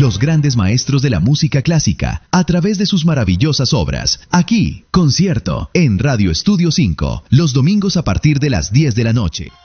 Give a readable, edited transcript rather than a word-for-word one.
los grandes maestros de la música clásica, a través de sus maravillosas obras. Aquí, concierto, en Radio Estudio 5, los domingos a partir de las 10 de la noche.